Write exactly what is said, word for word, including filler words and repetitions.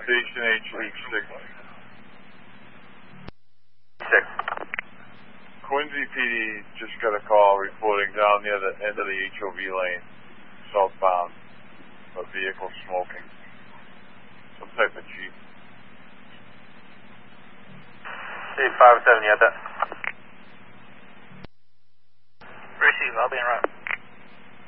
Station H H six. Six. Quincy P D just got a call reporting down near the end of the H O V lane, southbound, a vehicle smoking. Some type of Jeep. eight five seven, you got that? Receive, I'll be en route.